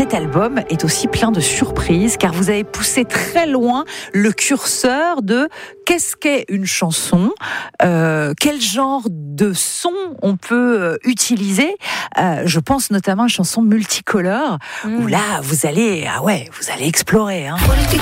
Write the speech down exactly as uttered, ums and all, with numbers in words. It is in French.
cet album est aussi plein de surprises, car vous avez poussé très loin le curseur de qu'est-ce qu'est une chanson, euh, quel genre de son on peut euh, utiliser. Euh, je pense notamment à une chanson multicolore, mmh. où là, vous allez, ah ouais, vous allez explorer. Hein.